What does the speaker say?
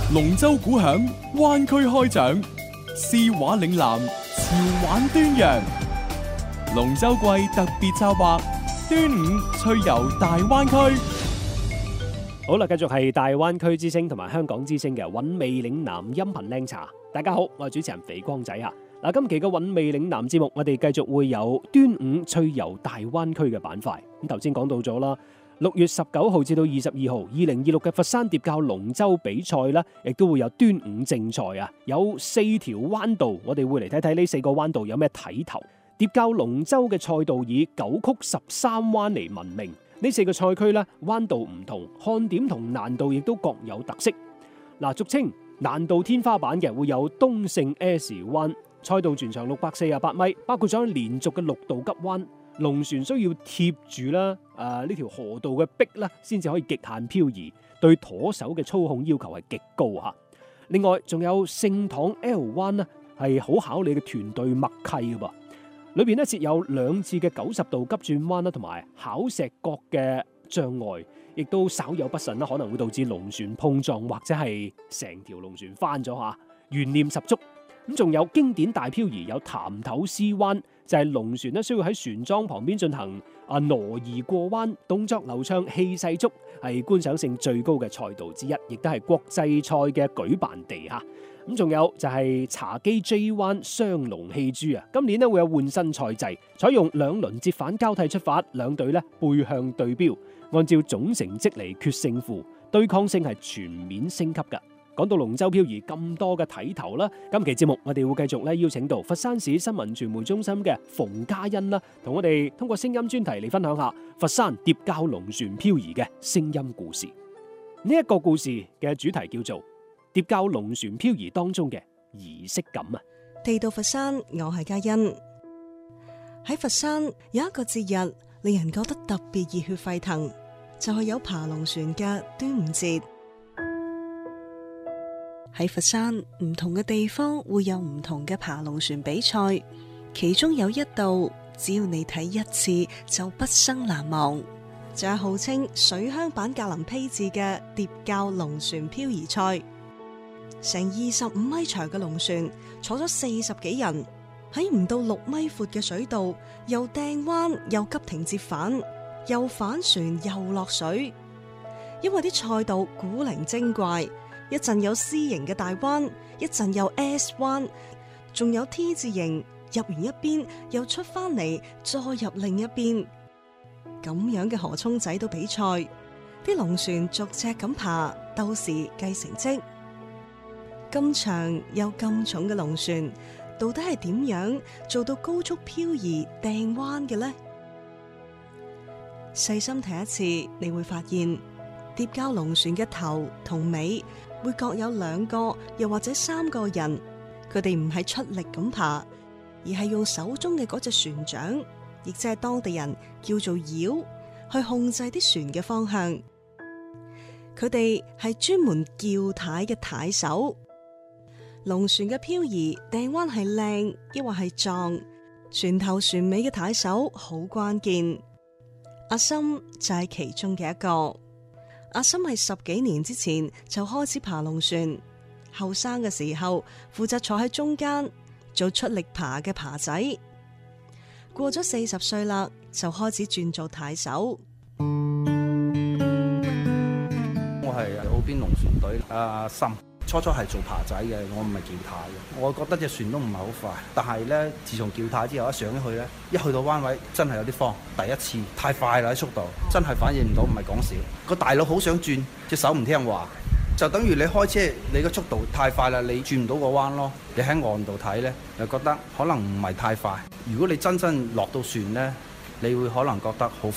龍舟鼓響，灣區開獎，詩畫嶺南，潮玩端陽。龍舟季特別策劃，端午趣遊大灣區。 好啦，繼續係大灣區之聲同埋香港之聲嘅韻味嶺南音頻靚茶。大家好，我係主持人肥光仔啊。嗱，今期嘅韻味嶺南節目，我哋繼續會有端午趣遊大灣區嘅板塊。咁頭先講到咗啦，6月19號至到22號，2026嘅佛山疊滘龍舟比賽啦，亦都會有端午正賽啊，有4條彎道，我哋會嚟睇睇呢4個彎道有咩睇頭。疊滘龍舟嘅賽道以9曲13彎嚟聞名。呢4個賽區咧，彎道唔同，看點同難度亦都各有特色。嗱，俗稱難度天花板嘅會有東勝 S 彎，賽道全長648米，包括咗連續嘅6道急彎，龍船需要貼住啦，呢條河道嘅壁啦，先至可以極限漂移，對舵手嘅操控要求係極高吓。另外仲有聖堂 L 彎呢，係好考你嘅團隊默契嘅噃。裏邊咧設有2次嘅90度急轉彎啦，同埋巧石角嘅障礙，亦都稍有不慎啦，可能會導致龍船碰撞或者係成條龍船翻咗吓，懸念十足。咁仲有經典大漂移，有潭頭 C 彎，就係龍船咧需要喺船樁旁邊進行挪移過彎，動作流暢，氣勢足，係觀賞性最高嘅賽道之一，亦都係國際賽嘅舉辦地吓。咁仲有就係茶基 J 灣雙龍戲珠啊！今年咧會有換新賽制，採用2輪折返交替出發，兩隊咧背向對標，按照總成績嚟決勝負，對抗性係全面升級㗎。講到龍舟漂移咁多嘅睇頭啦，今期節目我哋會繼續咧邀請到佛山市新聞傳媒中心嘅馮嘉欣啦，同我哋通過聲音專題嚟分享下佛山疊滘龍船漂移嘅聲音故事。呢一個故事嘅主題叫做疊滘龍船漂移當中嘅儀式感啊！ 地道佛山，我係嘉欣。喺佛山有一個節日令人覺得特別熱血沸騰，就係有爬龍船嘅端午節。喺佛山唔同嘅地方會有唔同嘅爬龍船比賽，其中有一道只要你睇一次就畢生難忘，就係號稱水鄉版格林披治嘅疊滘龍船漂移賽。成25米長嘅龍船坐咗40幾人，喺唔到6米闊嘅水道，又掟彎又急停折返，又反船又落水。因為啲賽道古靈精怪，一陣有 C 型嘅大彎，一陣有 S 彎，仲有 T 字形，入完一邊又出翻嚟，再入另一邊。咁樣嘅河涌仔都比賽，啲龍船逐隻咁爬，鬥時計成績。咁長又咁重嘅龍船，到底係點樣做到高速漂移掟彎嘅呢？細心睇一次，你會發現疊滘龍船嘅頭同尾會各有2個又或者3個人，佢哋唔係出力咁爬，而係用手中嘅嗰隻船槳，亦即係當地人叫做繞，去控制啲船嘅方向。佢哋係專門叫軚嘅軚手。龍船嘅漂移掟彎係靚抑或係撞，船頭船尾嘅軚手好關鍵。阿森就係其中嘅一個。阿森係10幾年之前就開始爬龍船，後生嘅時候負責坐喺中間做出力爬嘅爬仔，過咗40歲啦就開始轉做軚手。 我係澳邊龍船隊阿森。初初係做爬仔嘅，我唔係叫軚嘅。我覺得隻船都唔係好快，但係咧，自從叫軚之後，一上咗去咧，一去到彎位真係有啲慌。第一次太快啦，啲速度真係反應唔到，唔係講笑。個大佬好想轉，隻手唔聽話，就等於你開車，你個速度太快啦，你轉唔到個彎咯。你喺岸度睇咧，又覺得可能唔係太快。如果你真正落到船咧，你會可能覺得好